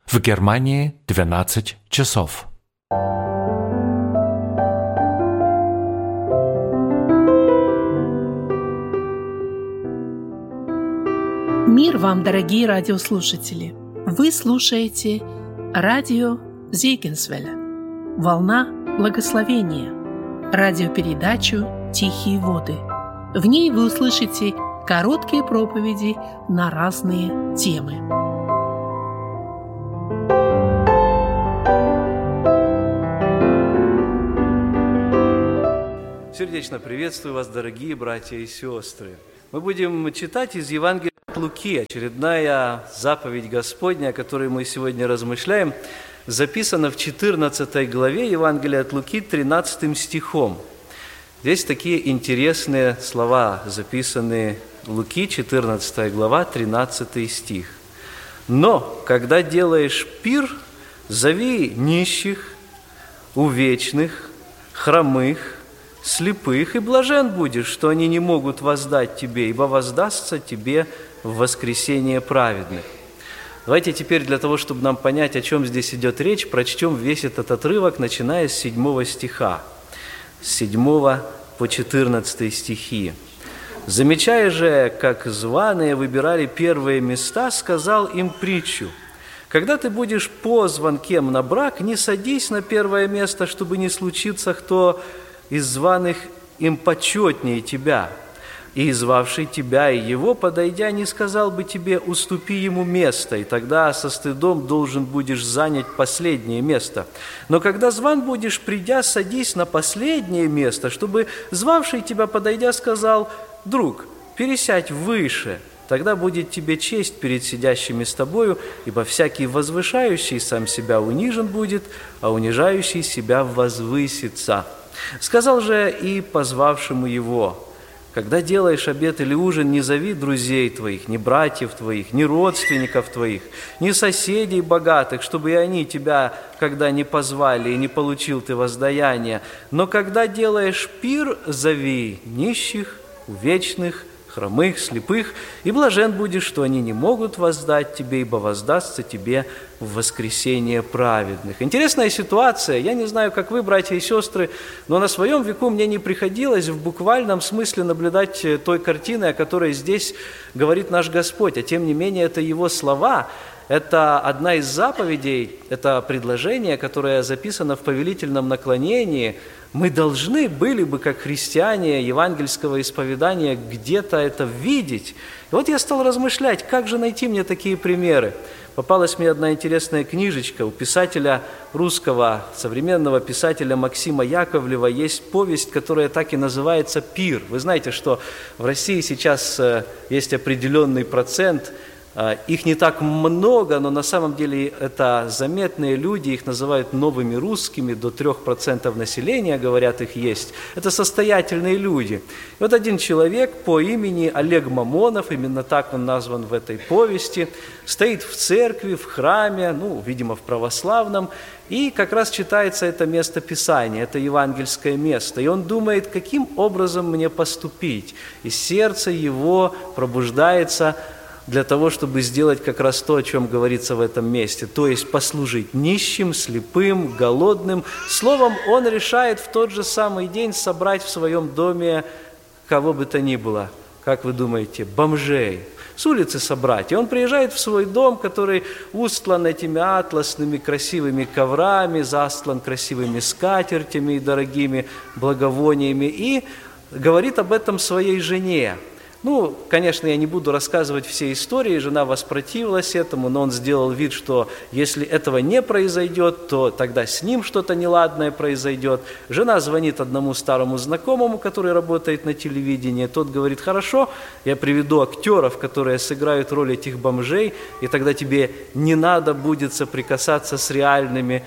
В Германии 12 часов. Мир вам, дорогие радиослушатели! Вы слушаете радио Зегенсвелля, волна благословения, радиопередачу «Тихие воды». В ней вы услышите короткие проповеди на разные темы. Сердечно приветствую вас, дорогие братья и сестры. Мы будем читать из Евангелия от Луки. Очередная заповедь Господня, о которой мы сегодня размышляем, записана в 14 главе Евангелия от Луки 13 стихом. Здесь такие интересные слова, записанные в Луки, 14 глава, 13 стих. «Но, когда делаешь пир, зови нищих, увечных, хромых, слепых, и блажен будешь, что они не могут воздать тебе, ибо воздастся тебе в воскресение праведных». Давайте теперь для того, чтобы нам понять, о чем здесь идет речь, прочтем весь этот отрывок, начиная с 7 стиха, с 7 по 14 стихи. «Замечая же, как званые выбирали первые места, сказал им притчу: когда ты будешь позван кем на брак, не садись на первое место, чтобы не случиться кто из званых им почетнее тебя. И звавший тебя и его, подойдя, не сказал бы тебе: уступи ему место, и тогда со стыдом должен будешь занять последнее место. Но когда зван будешь, придя, садись на последнее место, чтобы звавший тебя, подойдя, сказал: друг, пересядь выше. Тогда будет тебе честь перед сидящими с тобою, ибо всякий возвышающий сам себя унижен будет, а унижающий себя возвысится. Сказал же и позвавшему его: когда делаешь обед или ужин, не зови друзей твоих, ни братьев твоих, ни родственников твоих, ни соседей богатых, чтобы и они тебя, когда не позвали, и не получил ты воздаяние. Но когда делаешь пир, зови нищих, увечных, хромых, слепых, и блажен будешь, что они не могут воздать тебе, ибо воздастся тебе в воскресение праведных». Интересная ситуация. Я не знаю, как вы, братья и сестры, но на своем веку мне не приходилось в буквальном смысле наблюдать той картины, о которой здесь говорит наш Господь. А тем не менее, это Его слова. Это одна из заповедей, это предложение, которое записано в повелительном наклонении. Мы должны были бы, как христиане евангельского исповедания, где-то это видеть. И вот я стал размышлять, как же найти мне такие примеры. Попалась мне одна интересная книжечка у писателя русского, современного писателя Максима Яковлева. Есть повесть, которая так и называется «Пир». Вы знаете, что в России сейчас есть определенный процент. Их не так много, но на самом деле это заметные люди, их называют новыми русскими, до 3% населения, говорят, их есть. Это состоятельные люди. И вот один человек по имени Олег Мамонов, именно так он назван в этой повести, стоит в церкви, в храме, видимо, в православном, и как раз читается это место Писания, это евангельское место. И он думает, каким образом мне поступить. И сердце его пробуждается для того, чтобы сделать как раз то, о чем говорится в этом месте, то есть послужить нищим, слепым, голодным. Словом, он решает в тот же самый день собрать в своем доме кого бы то ни было, как вы думаете, бомжей, с улицы собрать. И он приезжает в свой дом, который устлан этими атласными красивыми коврами, застлан красивыми скатертями и дорогими благовониями, и говорит об этом своей жене. Конечно, я не буду рассказывать все истории, жена воспротивилась этому, но он сделал вид, что если этого не произойдет, то тогда с ним что-то неладное произойдет. Жена звонит одному старому знакомому, который работает на телевидении, тот говорит: хорошо, я приведу актеров, которые сыграют роль этих бомжей, и тогда тебе не надо будет соприкасаться с реальными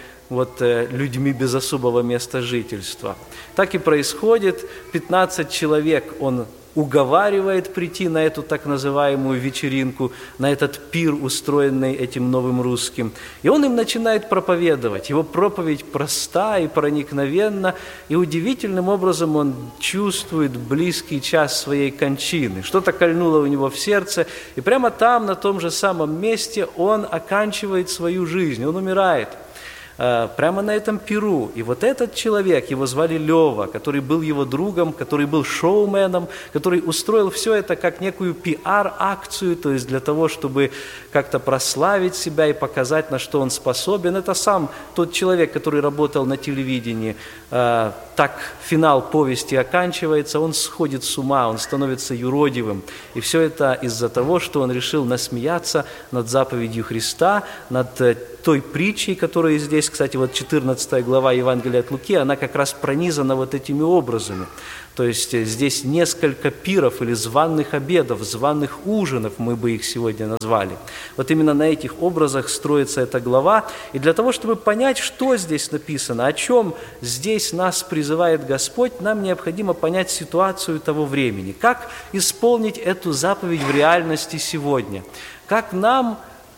людьми без особого места жительства. Так и происходит. 15 человек он уговаривает прийти на эту так называемую вечеринку, на этот пир, устроенный этим новым русским. И он им начинает проповедовать. Его проповедь проста и проникновенна, и удивительным образом он чувствует близкий час своей кончины. Что-то кольнуло у него в сердце, и прямо там, на том же самом месте, он оканчивает свою жизнь, он умирает. Прямо на этом пиру. И вот этот человек, его звали Лева, который был его другом, который был шоуменом, который устроил все это как некую пиар-акцию, то есть для того, чтобы как-то прославить себя и показать, на что он способен. Это сам тот человек, который работал на телевидении. Так финал повести оканчивается, он сходит с ума, он становится юродивым. И все это из-за того, что он решил насмеяться над заповедью Христа, над той притчей, которая здесь, кстати, вот 14 глава Евангелия от Луки, она как раз пронизана вот этими образами. То есть здесь несколько пиров или званых обедов, званых ужинов, мы бы их сегодня назвали. Вот именно на этих образах строится эта глава. И для того, чтобы понять, что здесь написано, о чем здесь нас призывает Господь, нам необходимо понять ситуацию того времени. Как исполнить эту заповедь в реальности сегодня? Как нам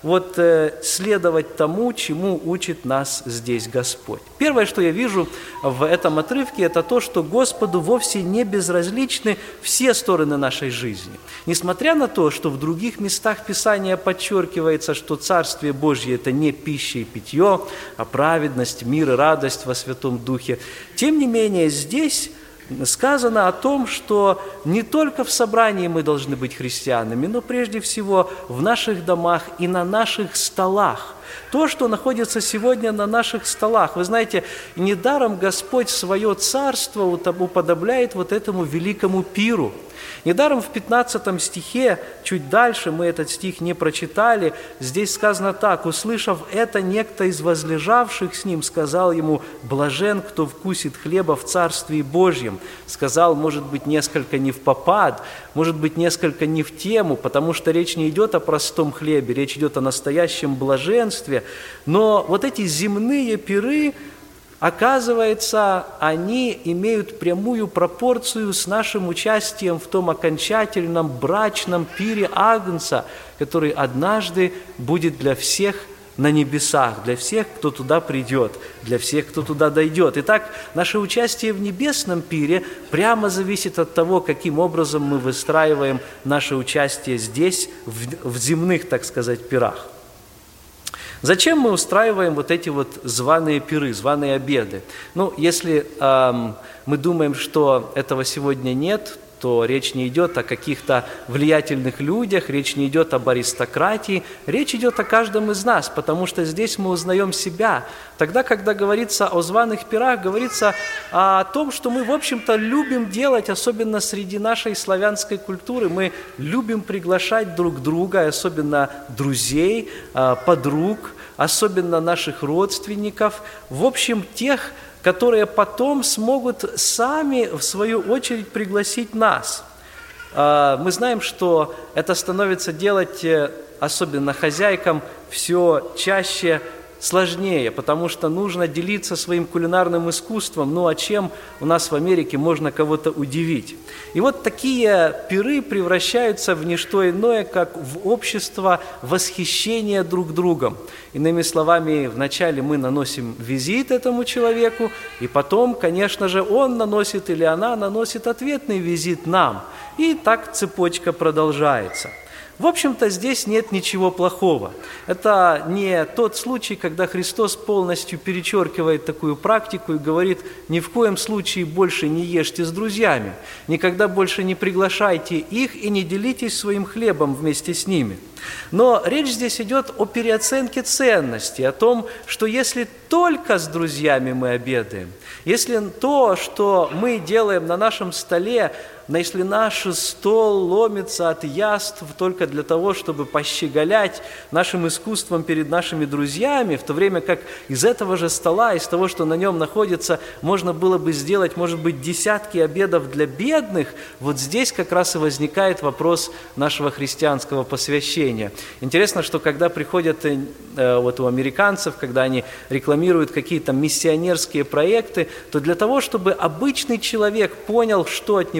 следовать тому, чему учит нас здесь Господь. Первое, что я вижу в этом отрывке, это то, что Господу вовсе не безразличны все стороны нашей жизни. Несмотря на то, что в других местах Писания подчеркивается, что Царствие Божье – это не пища и питье, а праведность, мир и радость во Святом Духе, тем не менее здесь сказано о том, что не только в собрании мы должны быть христианами, но прежде всего в наших домах и на наших столах. То, что находится сегодня на наших столах. Вы знаете, недаром Господь свое царство уподобляет вот этому великому пиру. Недаром в 15 стихе, чуть дальше, мы этот стих не прочитали, здесь сказано так: «Услышав это, некто из возлежавших с ним сказал ему: блажен, кто вкусит хлеба в Царстве Божьем». Сказал, может быть, несколько не впопад, может быть, несколько не в тему, потому что речь не идет о простом хлебе, речь идет о настоящем блаженстве. Но вот эти земные пиры, оказывается, они имеют прямую пропорцию с нашим участием в том окончательном брачном пире Агнца, который однажды будет для всех на небесах, для всех, кто туда придет, для всех, кто туда дойдет. Итак, наше участие в небесном пире прямо зависит от того, каким образом мы выстраиваем наше участие здесь, в земных, так сказать, пирах. Зачем мы устраиваем вот эти вот званые пиры, званые обеды? Если мы думаем, что этого сегодня нет, то речь не идет о каких-то влиятельных людях, речь не идет об аристократии, речь идет о каждом из нас, потому что здесь мы узнаем себя. Тогда, когда говорится о званых пирах, говорится о том, что мы, в общем-то, любим делать, особенно среди нашей славянской культуры. Мы любим приглашать друг друга, особенно друзей, подруг, особенно наших родственников, в общем, тех, которые потом смогут сами, в свою очередь, пригласить нас. Мы знаем, что это становится делать, особенно хозяйкам, все чаще сложнее, потому что нужно делиться своим кулинарным искусством. А чем у нас в Америке можно кого-то удивить? И вот такие пиры превращаются в не что иное, как в общество восхищения друг другом. Иными словами, вначале мы наносим визит этому человеку, и потом, конечно же, он наносит или она наносит ответный визит нам. И так цепочка продолжается. В общем-то, здесь нет ничего плохого. Это не тот случай, когда Христос полностью перечеркивает такую практику и говорит: ни в коем случае больше не ешьте с друзьями, никогда больше не приглашайте их и не делитесь своим хлебом вместе с ними. Но речь здесь идет о переоценке ценностей, о том, что если только с друзьями мы обедаем, если то, что мы делаем на нашем столе, если наш стол ломится от яств только для того, чтобы пощеголять нашим искусством перед нашими друзьями, в то время как из этого же стола, из того, что на нем находится, можно было бы сделать, может быть, десятки обедов для бедных, вот здесь как раз и возникает вопрос нашего христианского посвящения. Интересно, что когда приходят у американцев, когда они рекламируют какие-то миссионерские проекты, то для того, чтобы обычный человек понял, что от него требуется,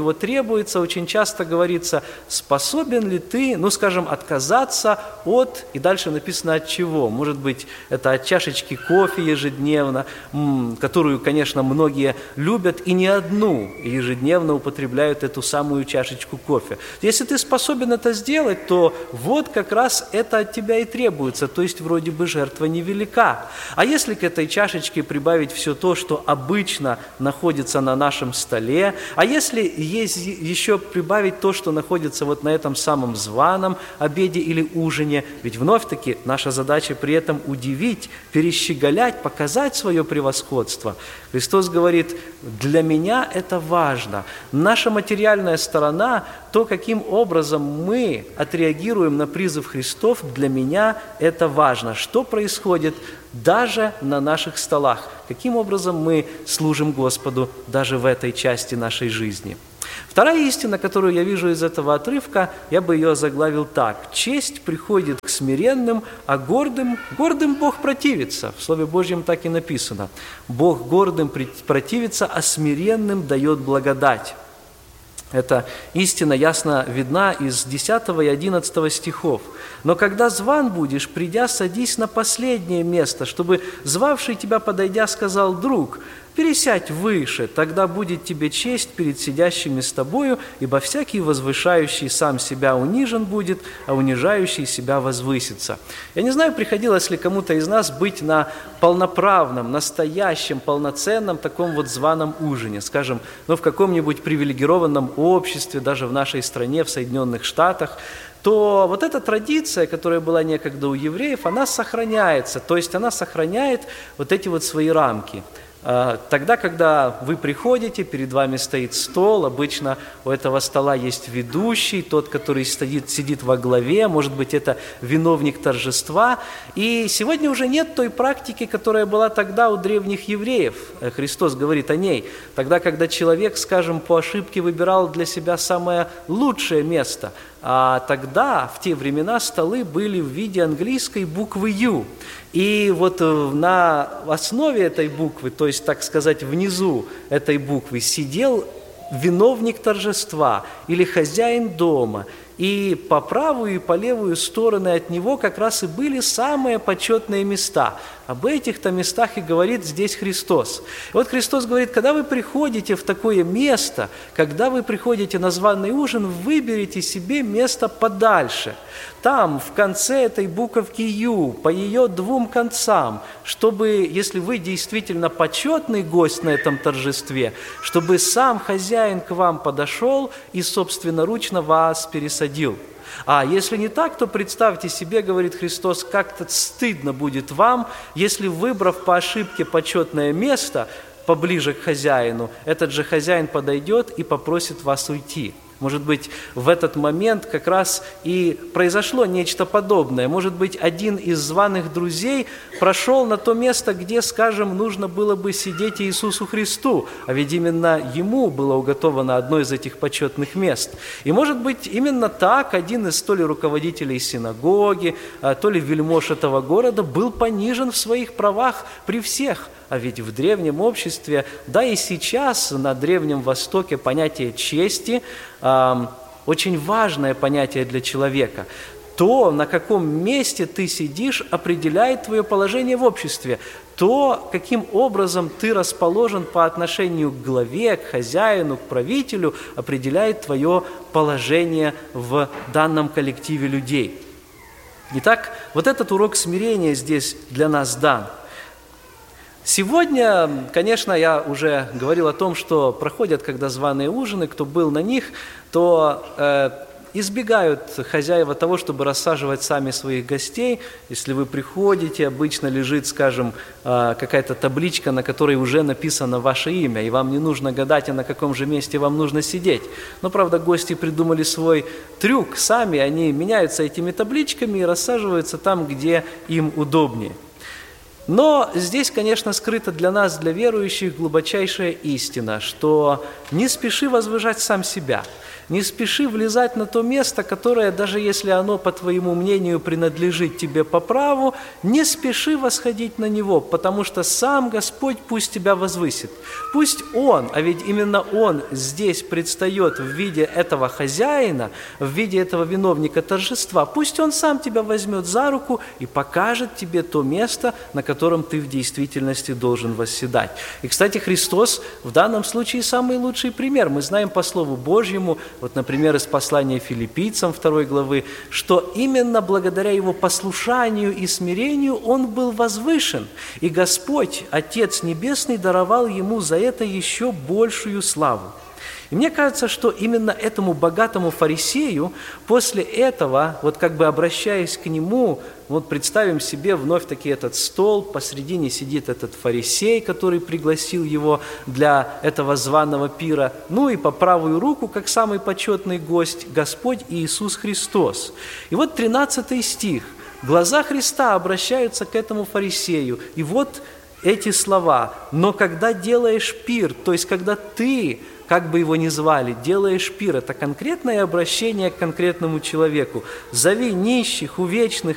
требуется, очень часто говорится, способен ли ты, отказаться от, и дальше написано от чего. Может быть, это от чашечки кофе ежедневно, которую, конечно, многие любят, и не одну ежедневно употребляют эту самую чашечку кофе. Если ты способен это сделать, то вот как раз это от тебя и требуется, то есть вроде бы жертва невелика. А если к этой чашечке прибавить все то, что обычно находится на нашем столе, а если есть еще прибавить то, что находится вот на этом самом званом обеде или ужине, ведь вновь-таки наша задача при этом удивить, перещеголять, показать свое превосходство. Христос говорит, для меня это важно. Наша материальная сторона, то, каким образом мы отреагируем на призыв Христов, для меня это важно. Что происходит даже на наших столах? Каким образом мы служим Господу даже в этой части нашей жизни? Вторая истина, которую я вижу из этого отрывка, я бы ее озаглавил так. «Честь приходит к смиренным, а гордым Бог противится». В Слове Божьем так и написано. «Бог гордым противится, а смиренным дает благодать». Эта истина ясно видна из 10 и 11 стихов. «Но когда зван будешь, придя, садись на последнее место, чтобы звавший тебя, подойдя, сказал: друг, пересядь выше, тогда будет тебе честь перед сидящими с тобою, ибо всякий возвышающий сам себя унижен будет, а унижающий себя возвысится». Я не знаю, приходилось ли кому-то из нас быть на полноправном, настоящем, полноценном таком вот званом ужине, скажем, в каком-нибудь привилегированном обществе, даже в нашей стране, в Соединенных Штатах, то вот эта традиция, которая была некогда у евреев, она сохраняется, то есть она сохраняет вот эти вот свои рамки. Тогда, когда вы приходите, перед вами стоит стол, обычно у этого стола есть ведущий, тот, который сидит во главе, может быть, это виновник торжества. И сегодня уже нет той практики, которая была тогда у древних евреев. Христос говорит о ней. Тогда, когда человек, скажем, по ошибке выбирал для себя самое лучшее место, а тогда, в те времена, столы были в виде английской буквы «Ю». И вот на основе этой буквы, то есть, так сказать, внизу этой буквы, сидел виновник торжества или хозяин дома. И по правую и по левую стороны от него как раз и были самые почетные места. Об этих-то местах и говорит здесь Христос. И вот Христос говорит, когда вы приходите в такое место, когда вы приходите на званый ужин, выберите себе место подальше. Там, в конце этой буковки «Ю», по ее двум концам, чтобы, если вы действительно почетный гость на этом торжестве, чтобы сам хозяин к вам подошел и собственноручно вас пересадил. А если не так, то представьте себе, говорит Христос, как-то стыдно будет вам, если, выбрав по ошибке почетное место поближе к хозяину, этот же хозяин подойдет и попросит вас уйти. Может быть, в этот момент как раз и произошло нечто подобное. Может быть, один из званых друзей прошел на то место, где, скажем, нужно было бы сидеть Иисусу Христу, а ведь именно Ему было уготовано одно из этих почетных мест. И, может быть, именно так один из то ли руководителей синагоги, то ли вельмож этого города был понижен в своих правах при всех. А ведь в древнем обществе, да и сейчас на Древнем Востоке понятие чести очень важное понятие для человека. То, на каком месте ты сидишь, определяет твое положение в обществе. То, каким образом ты расположен по отношению к главе, к хозяину, к правителю, определяет твое положение в данном коллективе людей. Итак, вот этот урок смирения здесь для нас дан. Сегодня, конечно, я уже говорил о том, что проходят, когда званые ужины, кто был на них, то избегают хозяева того, чтобы рассаживать сами своих гостей. Если вы приходите, обычно лежит, скажем, какая-то табличка, на которой уже написано ваше имя, и вам не нужно гадать, а на каком же месте вам нужно сидеть. Но, правда, гости придумали свой трюк сами, они меняются этими табличками и рассаживаются там, где им удобнее. Но здесь, конечно, скрыта для нас, для верующих, глубочайшая истина, что не спеши возвышать сам себя, не спеши влезать на то место, которое, даже если оно, по твоему мнению, принадлежит тебе по праву, не спеши восходить на него, потому что сам Господь пусть тебя возвысит. Пусть Он, а ведь именно Он здесь предстает в виде этого хозяина, в виде этого виновника торжества, пусть Он сам тебя возьмет за руку и покажет тебе то место, на котором ты в действительности должен восседать. И, кстати, Христос в данном случае самый лучший пример. Мы знаем по Слову Божьему, вот, например, из послания Филиппийцам 2 главы, что именно благодаря Его послушанию и смирению Он был возвышен, и Господь, Отец Небесный, даровал Ему за это еще большую славу. И мне кажется, что именно этому богатому фарисею после этого, вот как бы обращаясь к нему, вот представим себе вновь-таки этот стол, посредине сидит этот фарисей, который пригласил его для этого званого пира, ну и по правую руку, как самый почетный гость, Господь Иисус Христос. И вот 13 стих. Глаза Христа обращаются к этому фарисею, и вот эти слова: «Но когда делаешь пир», то есть когда ты, как бы его ни звали, делаешь пир, это конкретное обращение к конкретному человеку. «Зови нищих, увечных